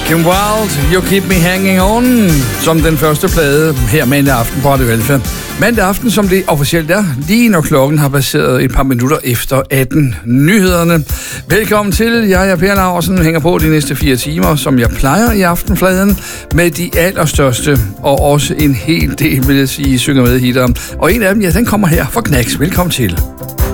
Kim Wilde, You Keep Me Hanging On, som den første plade her mandag aften på Radio Alfa. Mandag aften, som det officielt er, lige når klokken har passeret et par minutter efter 18 nyhederne. Velkommen til. Jeg er Per Laursen, hænger på de næste 4 timer, som jeg plejer i Aftenfladen, med de allerstørste, og også en hel del, vil jeg sige, synger med hitter. Og en af dem, ja, den kommer her fra Knacks. Velkommen til.